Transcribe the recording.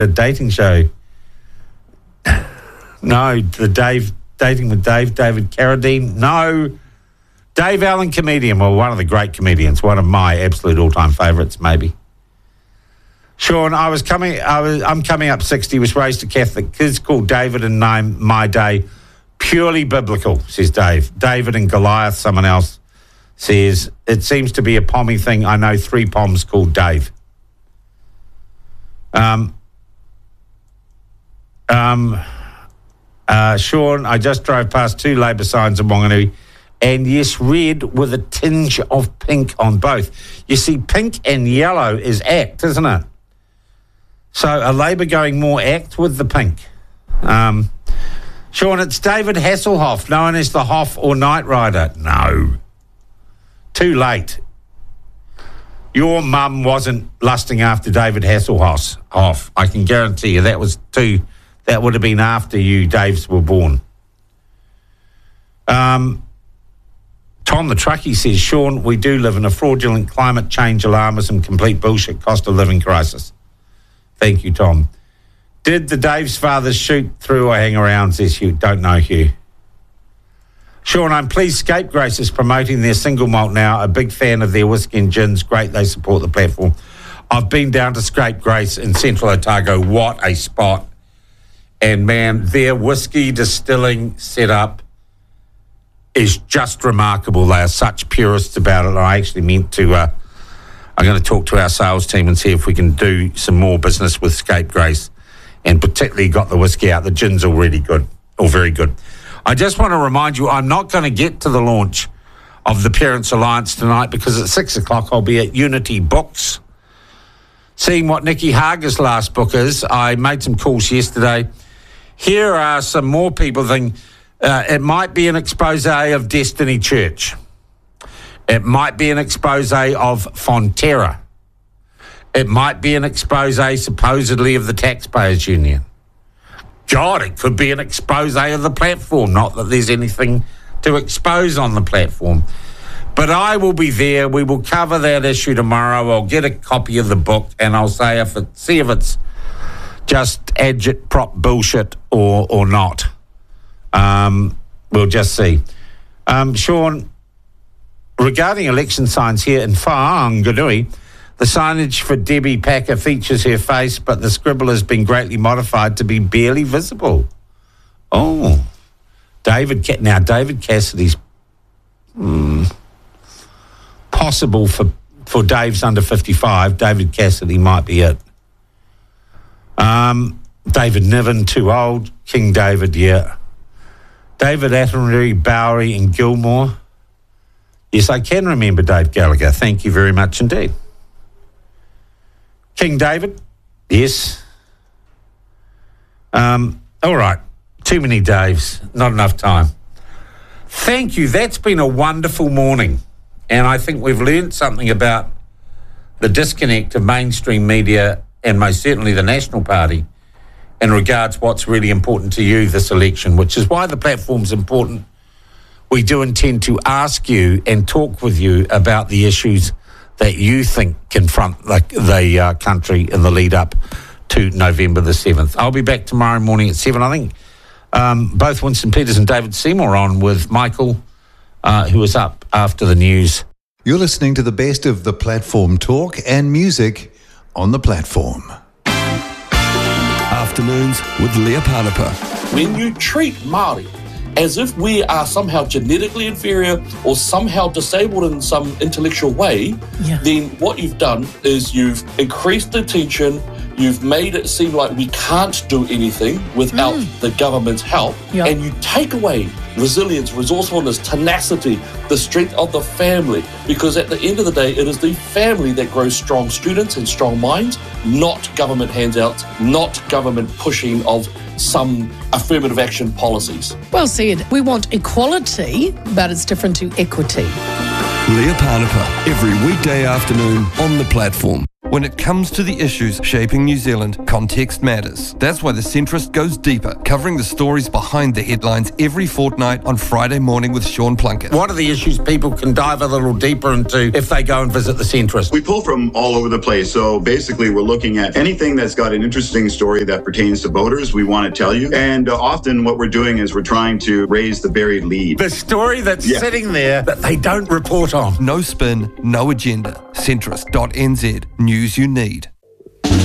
a dating show. No, Dating with Dave, David Carradine. No, Dave Allen, comedian. Well, one of the great comedians, one of my absolute all-time favourites, maybe. Sean, I'm coming up 60, was raised a Catholic. Kids called David in my day. Purely biblical, says Dave. David and Goliath, someone else says. It seems to be a pommy thing. I know 3 poms called Dave. Sean, I just drove past 2 Labour signs in Wanganui, and yes, red with a tinge of pink on both. You see, pink and yellow is ACT, isn't it? So are Labour going more ACT with the pink? Sean, it's David Hasselhoff, known as the Hoff or Knight Rider. No. Too late. Your mum wasn't lusting after David Hasselhoff. I can guarantee you that would have been after you Daves were born. Tom the truckie says, Sean, we do live in a fraudulent climate change alarmism, complete bullshit cost of living crisis. Thank you, Tom. Did the Dave's fathers shoot through or hang around, says Hugh. Don't know, Hugh. Sean, I'm pleased Scapegrace is promoting their single malt now. A big fan of their whiskey and gins. Great, they support the platform. I've been down to Scapegrace in Central Otago. What a spot. And, man, their whiskey distilling setup is just remarkable. They are such purists about it. And I actually meant to... I'm going to talk to our sales team and see if we can do some more business with Scapegrace, and particularly got the whiskey out. The gin's already good, or very good. I just want to remind you, I'm not going to get to the launch of the Parents Alliance tonight because at 6 o'clock I'll be at Unity Books, seeing what Nikki Hager's last book is. I made some calls yesterday. Here are some more people thinking it might be an expose of Destiny Church. It might be an expose of Fonterra. It might be an expose, supposedly, of the Taxpayers Union. God, it could be an expose of the platform. Not that there's anything to expose on the platform. But I will be there. We will cover that issue tomorrow. I'll get a copy of the book and I'll see if it's just agitprop bullshit or not. We'll just see. Sean, regarding election signs here in Whanganui, the signage for Debbie Packer features her face, but the scribble has been greatly modified to be barely visible. Oh, David Cassidy's possible for Dave's under 55. David Cassidy might be it. David Niven, too old. King David, yeah. David Attenborough, Bowery and Gilmore. Yes, I can remember Dave Gallagher. Thank you very much indeed. King David, yes. All right, too many Daves, not enough time. Thank you. That's been a wonderful morning, and I think we've learned something about the disconnect of mainstream media and most certainly the National Party in regards to what's really important to you this election, which is why the platform's important. We do intend to ask you and talk with you about the issues that you think confront the country in the lead up to November the 7th. I'll be back tomorrow morning at 7. I think both Winston Peters and David Seymour on with Michael, who is up after the news. You're listening to the best of the platform talk and music on the platform. Afternoons with Leah Panapa. When you treat Māori as if we are somehow genetically inferior or somehow disabled in some intellectual way, then what you've done is you've increased the tension, you've made it seem like we can't do anything without the government's help, and you take away resilience, resourcefulness, tenacity, the strength of the family, because at the end of the day, it is the family that grows strong students and strong minds, not government handouts, not government pushing of some affirmative action policies. Well said. We want equality, but it's different to equity. Leah Panapa, every weekday afternoon on the platform. When it comes to the issues shaping New Zealand, context matters. That's why The Centrist goes deeper, covering the stories behind the headlines every fortnight on Friday morning with Sean Plunkett. What are the issues people can dive a little deeper into if they go and visit The Centrist? We pull from all over the place. So basically, we're looking at anything that's got an interesting story that pertains to voters, we want to tell you. And often what we're doing is we're trying to raise the buried lead. The story that's sitting there that they don't report on. No spin, no agenda. Centrist.nz. News you need.